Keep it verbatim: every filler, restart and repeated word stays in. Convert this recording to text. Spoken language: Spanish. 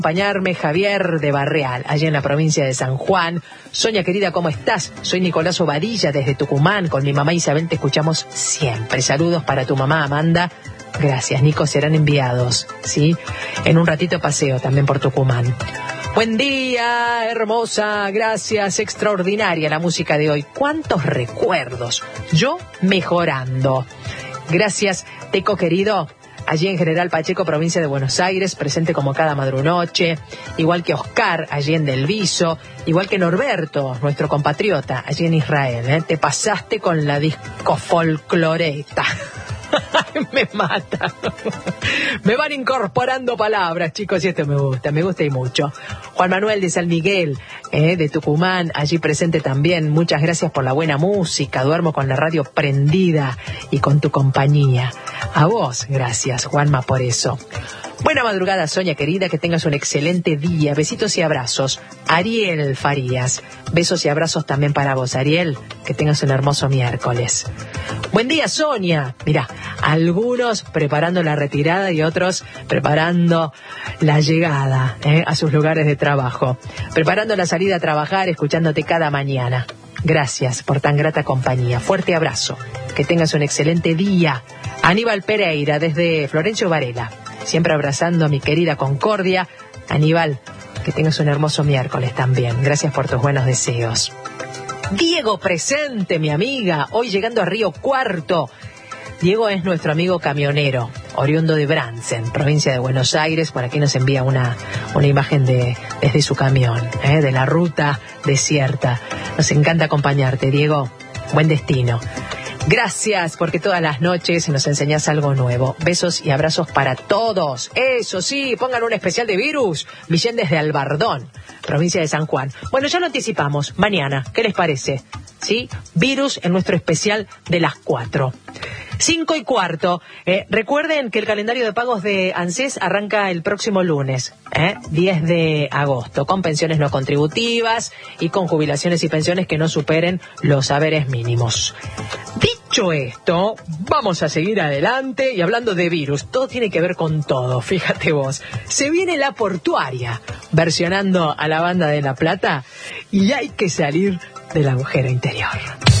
Acompañarme Javier de Barreal, allá en la provincia de San Juan. Sonia querida, ¿cómo estás? Soy Nicolás Obadilla desde Tucumán. Con mi mamá Isabel te escuchamos siempre. Saludos para tu mamá Amanda. Gracias, Nico, serán enviados, ¿sí? En un ratito paseo también por Tucumán. Buen día, hermosa, gracias, extraordinaria la música de hoy. ¿Cuántos recuerdos? Yo mejorando. Gracias, Teco querido. Allí en General Pacheco, provincia de Buenos Aires, presente como cada madrunoche, igual que Oscar, allí en Del Viso, igual que Norberto, nuestro compatriota, allí en Israel, ¿eh? Te pasaste con la disco folcloreta. Me mata. Me van incorporando palabras, chicos, y esto me gusta, me gusta y mucho. Juan Manuel de San Miguel, eh, de Tucumán, allí presente también. Muchas gracias por la buena música. Duermo con la radio prendida y con tu compañía. A vos, gracias, Juanma, por eso. Buena madrugada, Sonia querida, que tengas un excelente día. Besitos y abrazos. Ariel Farías. Besos y abrazos también para vos, Ariel. Que tengas un hermoso miércoles. Buen día, Sonia. Mirá, algunos preparando la retirada y otros preparando la llegada ¿eh? a sus lugares de trabajo. Preparando la salida a trabajar, escuchándote cada mañana. Gracias por tan grata compañía. Fuerte abrazo. Que tengas un excelente día. Aníbal Pereira, desde Florencio Varela. Siempre abrazando a mi querida Concordia. Aníbal, que tengas un hermoso miércoles también. Gracias por tus buenos deseos. Diego presente, mi amiga, hoy llegando a Río Cuarto. Diego es nuestro amigo camionero, oriundo de Bransen, provincia de Buenos Aires. Por aquí nos envía una, una imagen de, desde su camión, ¿eh? de la ruta desierta. Nos encanta acompañarte, Diego. Buen destino. Gracias, porque todas las noches nos enseñás algo nuevo. Besos y abrazos para todos. Eso sí, pongan un especial de Virus. Millén desde Albardón, provincia de San Juan. Bueno, ya lo anticipamos. Mañana, ¿qué les parece? ¿Sí? Virus en nuestro especial de las cuatro. Cinco y cuarto. Eh, recuerden que el calendario de pagos de ANSES arranca el próximo lunes, ¿eh? diez de agosto, con pensiones no contributivas y con jubilaciones y pensiones que no superen los haberes mínimos. Dicho esto, vamos a seguir adelante y hablando de virus, todo tiene que ver con todo, fíjate vos. Se viene La Portuaria, versionando a la Banda de La Plata, y hay que salir del agujero interior.